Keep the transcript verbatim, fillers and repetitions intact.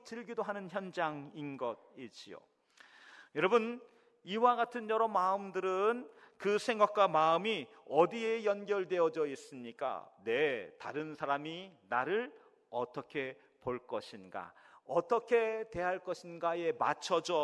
들기도 하는 현장인 것이지요. 여러분, 이와 같은 여러 마음들은 그 생각과 마음이 어디에 연결되어져 있습니까? 네, 다른 사람이 나를 어떻게 볼 것인가, 어떻게 대할 것인가에 맞춰져